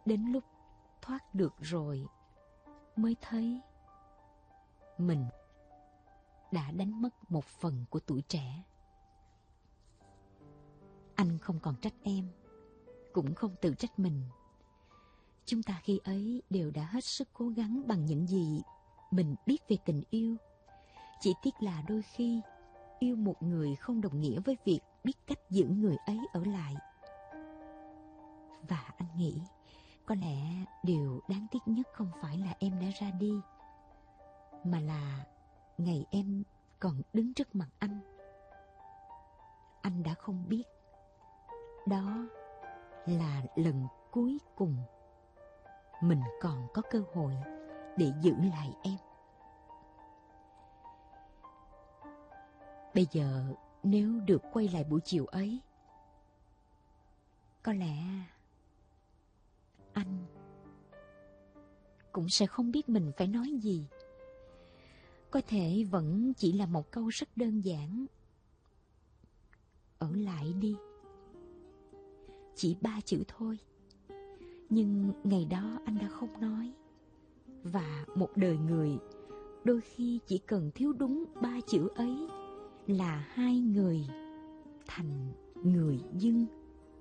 đến lúc thoát được rồi mới thấy mình đã đánh mất một phần của tuổi trẻ. Anh không còn trách em, cũng không tự trách mình. Chúng ta khi ấy đều đã hết sức cố gắng bằng những gì mình biết về tình yêu. Chỉ tiếc là đôi khi yêu một người không đồng nghĩa với việc biết cách giữ người ấy ở lại. Và anh nghĩ có lẽ điều đáng tiếc nhất không phải là em đã ra đi, mà là ngày em còn đứng trước mặt anh đã không biết đó là lần cuối cùng mình còn có cơ hội để giữ lại em. Bây giờ nếu được quay lại buổi chiều ấy, có lẽ anh cũng sẽ không biết mình phải nói gì. Có thể vẫn chỉ là một câu rất đơn giản: ở lại đi. Chỉ 3 chữ thôi. Nhưng ngày đó anh đã không nói. Và một đời người đôi khi chỉ cần thiếu đúng 3 chữ ấy là hai người thành người dưng.